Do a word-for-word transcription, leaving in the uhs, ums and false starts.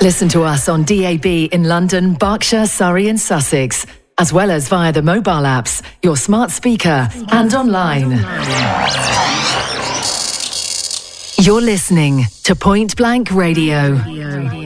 Listen to us on D A B in London, Berkshire, Surrey and Sussex, as well as via the mobile apps, your smart speaker and online. You're listening to Point Blank Radio.